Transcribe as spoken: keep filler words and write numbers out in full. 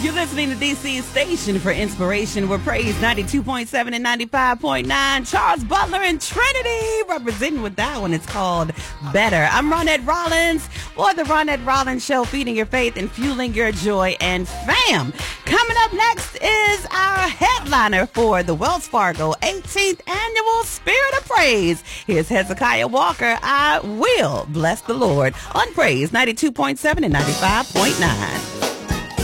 You're listening to D C's station for inspiration. We're Praise ninety-two point seven and ninety-five point nine. Charles Butler and Trinity representing with that one. It's called Better. I'm Ronette Rollins for the Ronette Rollins Show, feeding your faith and fueling your joy. And fam, coming up next is our headliner for the Wells Fargo eighteenth Annual Spirit of Praise. Here's Hezekiah Walker. I will bless the Lord on Praise ninety-two point seven and ninety-five point nine.